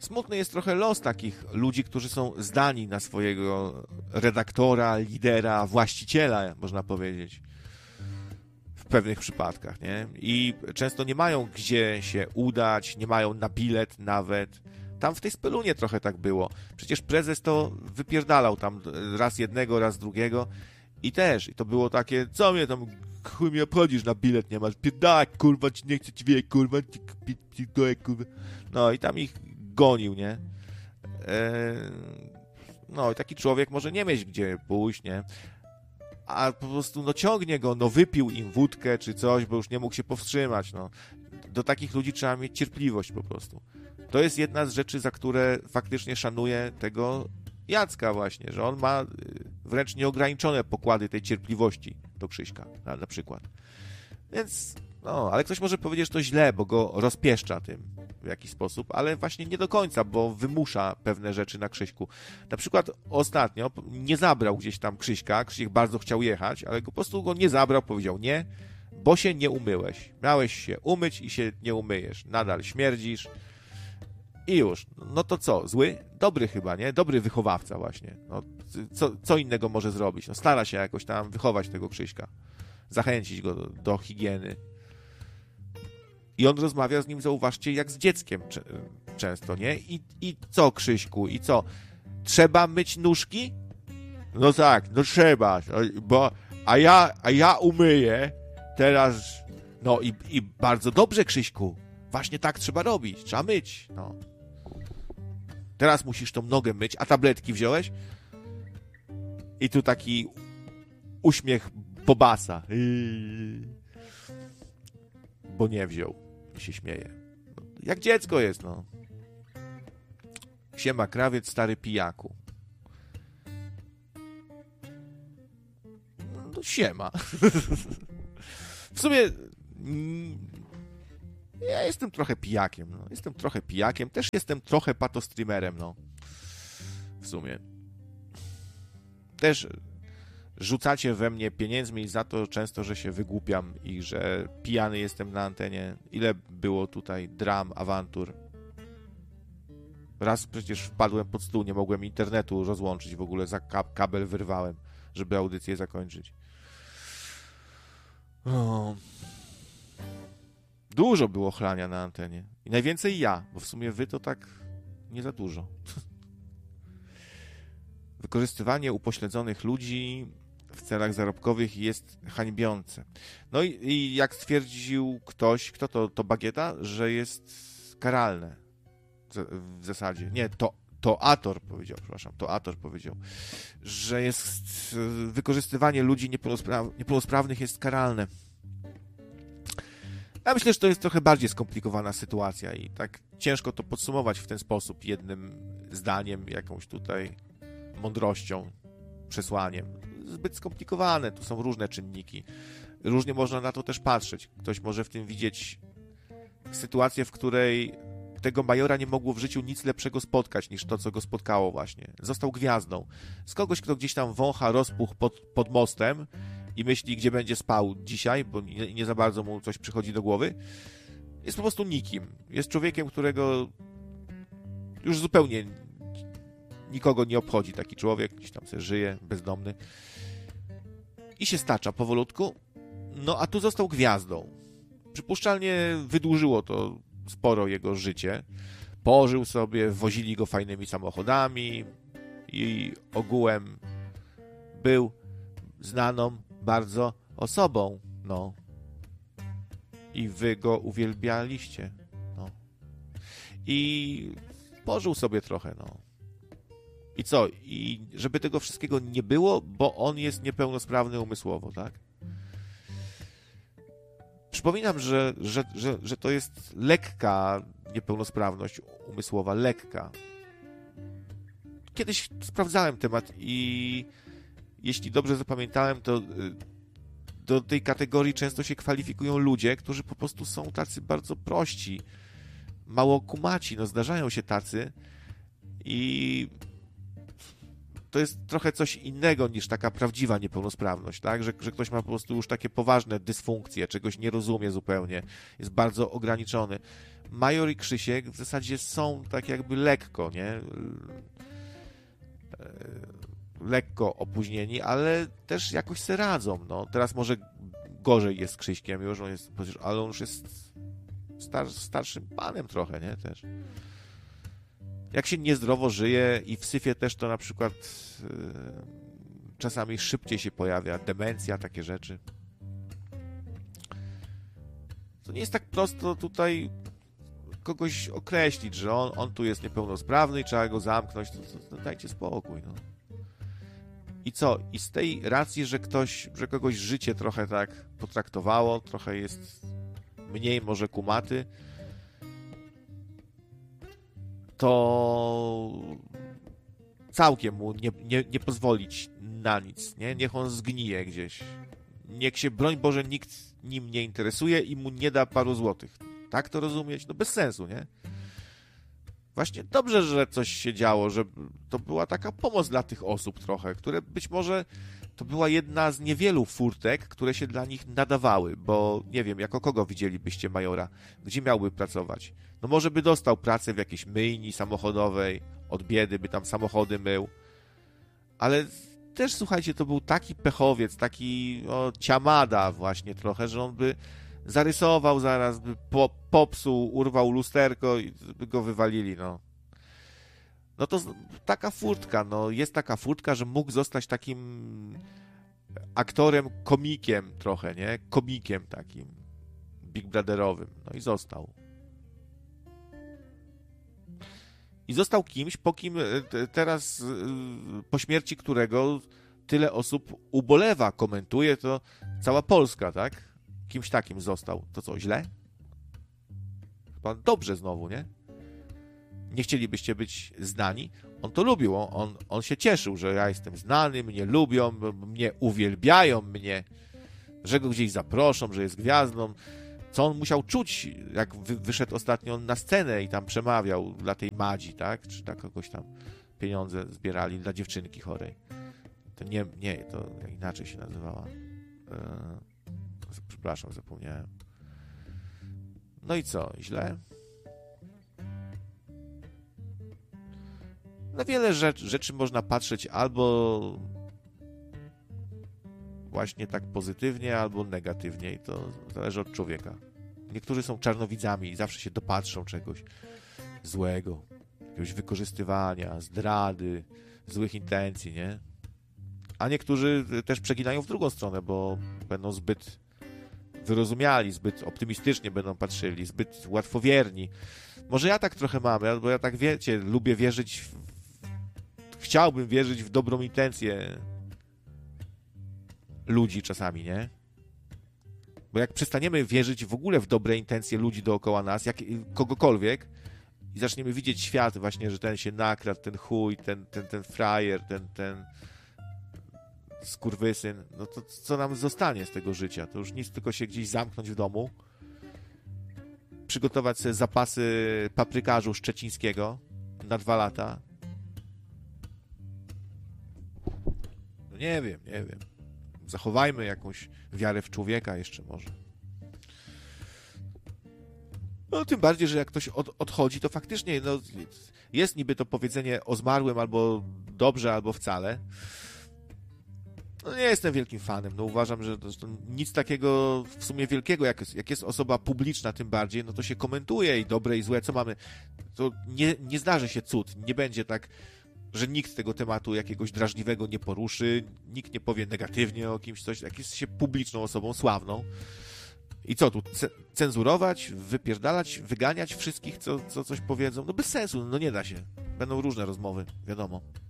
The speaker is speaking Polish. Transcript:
Smutny jest trochę los takich ludzi, którzy są zdani na swojego redaktora, lidera, właściciela, można powiedzieć. W pewnych przypadkach, nie? I często nie mają gdzie się udać, nie mają na bilet nawet. Tam w tej Spelunie trochę tak było. Przecież prezes to wypierdalał tam raz jednego, raz drugiego i to było takie, co mnie tam, chuj mnie obchodzisz, na bilet nie masz, pierdalak, kurwa, ci nie chcę ci wie, kurwa, kurwa. No i tam ich gonił, nie? No i taki człowiek może nie mieć gdzie pójść, nie? A po prostu, no ciągnie go, no wypił im wódkę czy coś, bo już nie mógł się powstrzymać, no. Do takich ludzi trzeba mieć cierpliwość po prostu. To jest jedna z rzeczy, za które faktycznie szanuję tego Jacka właśnie, że on ma wręcz nieograniczone pokłady tej cierpliwości do Krzyśka, na przykład. Więc, no, ale ktoś może powiedzieć, że to źle, bo go rozpieszcza tym w jakiś sposób, ale właśnie nie do końca, bo wymusza pewne rzeczy na Krzyśku. Na przykład ostatnio nie zabrał gdzieś tam Krzyśka, Krzysiek bardzo chciał jechać, ale po prostu go nie zabrał, powiedział nie, bo się nie umyłeś. Miałeś się umyć i się nie umyjesz. Nadal śmierdzisz i już. No to co? Zły? Dobry chyba, nie? Dobry wychowawca właśnie. No, co innego może zrobić? No, stara się jakoś tam wychować tego Krzyśka. Zachęcić go do higieny. I on rozmawia z nim, zauważcie, jak z dzieckiem często, nie? I co, Krzyśku? I co? Trzeba myć nóżki? No tak, no trzeba, bo a ja umyję teraz. No i bardzo dobrze, Krzyśku. Właśnie tak trzeba robić. Trzeba myć, no. Teraz musisz tą nogę myć, a tabletki wziąłeś? I tu taki uśmiech Bobasa. Bo nie wziął. I się śmieje. Jak dziecko jest, no. Siema, krawiec, stary pijaku. No, siema. W sumie ja jestem trochę pijakiem, no. Jestem trochę pijakiem. Też jestem trochę patostreamerem, no. W sumie. Też rzucacie we mnie pieniędzmi za to często, że się wygłupiam i że pijany jestem na antenie. Ile było tutaj dram, awantur. Raz przecież wpadłem pod stół, nie mogłem internetu rozłączyć w ogóle, za kabel wyrwałem, żeby audycję zakończyć. O. Dużo było chlania na antenie. I najwięcej ja, bo w sumie wy to tak nie za dużo. Wykorzystywanie upośledzonych ludzi w celach zarobkowych jest hańbiące. No i jak stwierdził ktoś, kto to Bagieta, że jest karalne w zasadzie. Nie, to Ator powiedział, że jest wykorzystywanie ludzi niepełnosprawnych jest karalne. Ja myślę, że to jest trochę bardziej skomplikowana sytuacja i tak ciężko to podsumować w ten sposób jednym zdaniem, jakąś tutaj mądrością, przesłaniem. Zbyt skomplikowane, tu są różne czynniki. Różnie można na to też patrzeć. Ktoś może w tym widzieć sytuację, w której tego majora nie mogło w życiu nic lepszego spotkać niż to, co go spotkało właśnie. Został gwiazdą. Z kogoś, kto gdzieś tam wącha rozpuch pod mostem i myśli, gdzie będzie spał dzisiaj, bo nie za bardzo mu coś przychodzi do głowy, jest po prostu nikim. Jest człowiekiem, którego już zupełnie nikogo nie obchodzi taki człowiek, gdzieś tam sobie żyje, bezdomny i się stacza powolutku. No a tu został gwiazdą. Przypuszczalnie wydłużyło to sporo jego życie. Pożył sobie, wozili go fajnymi samochodami i ogółem był znaną bardzo osobą, no. I wy go uwielbialiście, no. I pożył sobie trochę, no. I co? I żeby tego wszystkiego nie było, bo on jest niepełnosprawny umysłowo, tak? Przypominam, że to jest lekka niepełnosprawność umysłowa, lekka. Kiedyś sprawdzałem temat i jeśli dobrze zapamiętałem, to do tej kategorii często się kwalifikują ludzie, którzy po prostu są tacy bardzo prości, mało kumaci, no zdarzają się tacy i to jest trochę coś innego niż taka prawdziwa niepełnosprawność, tak? Że ktoś ma po prostu już takie poważne dysfunkcje, czegoś nie rozumie zupełnie, jest bardzo ograniczony. Major i Krzysiek w zasadzie są tak jakby lekko, nie? Lekko opóźnieni, ale też jakoś se radzą, no. Teraz może gorzej jest z Krzyśkiem już, ale on już jest starszym panem trochę, nie? Też. Jak się niezdrowo żyje i w syfie też to na przykład czasami szybciej się pojawia, demencja, takie rzeczy. To nie jest tak prosto tutaj kogoś określić, że on tu jest niepełnosprawny i trzeba go zamknąć, to dajcie spokój, no. I co? I z tej racji, że kogoś życie trochę tak potraktowało, trochę jest mniej może kumaty, to całkiem mu nie pozwolić na nic, nie? Niech on zgnije gdzieś. Niech się, broń Boże, nikt nim nie interesuje i mu nie da paru złotych. Tak to rozumieć? No bez sensu, nie? Właśnie dobrze, że coś się działo, że to była taka pomoc dla tych osób trochę, które być może to była jedna z niewielu furtek, które się dla nich nadawały, bo nie wiem, jako kogo widzielibyście Majora? Gdzie miałby pracować? No może by dostał pracę w jakiejś myjni samochodowej, od biedy by tam samochody mył, ale też, słuchajcie, to był taki pechowiec, taki ciamada właśnie trochę, że on by zarysował zaraz, by popsuł, urwał lusterko i by go wywalili, no. No to taka furtka, no jest taka furtka, że mógł zostać takim aktorem, komikiem trochę, nie? Komikiem takim Big Brotherowym. No i został. I został kimś, po kim teraz, po śmierci którego tyle osób ubolewa, komentuje to cała Polska, tak? Kimś takim został. To co, źle? Chyba dobrze znowu, nie? Nie chcielibyście być znani? On to lubił, on się cieszył, że ja jestem znany, mnie lubią, mnie uwielbiają, że go gdzieś zaproszą, że jest gwiazdą. Co on musiał czuć, jak wyszedł ostatnio na scenę i tam przemawiał dla tej Madzi, tak? Czy tak kogoś tam pieniądze zbierali dla dziewczynki chorej. To nie, to inaczej się nazywała. Przepraszam, zapomniałem. No i co, źle? Na wiele rzeczy można patrzeć albo właśnie tak pozytywnie, albo negatywnie i to zależy od człowieka. Niektórzy są czarnowidzami i zawsze się dopatrzą czegoś złego, jakiegoś wykorzystywania, zdrady, złych intencji, nie? A niektórzy też przeginają w drugą stronę, bo będą zbyt wyrozumiali, zbyt optymistycznie będą patrzyli, zbyt łatwowierni. Może ja tak trochę mam, bo ja tak, wiecie, lubię wierzyć chciałbym wierzyć w dobrą intencję ludzi czasami, nie? Bo jak przestaniemy wierzyć w ogóle w dobre intencje ludzi dookoła nas, kogokolwiek, i zaczniemy widzieć świat właśnie, że ten się nakradł, ten chuj, ten frajer, ten skurwysyn, no to co nam zostanie z tego życia? To już nic, tylko się gdzieś zamknąć w domu, przygotować sobie zapasy paprykarzu szczecińskiego na 2 lata. No nie wiem. Zachowajmy jakąś wiarę w człowieka jeszcze może. No tym bardziej, że jak ktoś odchodzi, to faktycznie no, jest niby to powiedzenie o zmarłym albo dobrze, albo wcale. No nie jestem wielkim fanem. No uważam, że to nic takiego w sumie wielkiego, jak jest osoba publiczna tym bardziej, no to się komentuje i dobre i złe. Co mamy? To nie zdarzy się cud. Nie będzie tak, że nikt tego tematu jakiegoś drażliwego nie poruszy, nikt nie powie negatywnie o kimś coś, jak jest się publiczną osobą, sławną. I co tu? Cenzurować, wypierdalać, wyganiać wszystkich, co coś powiedzą? No bez sensu, no nie da się. Będą różne rozmowy, wiadomo.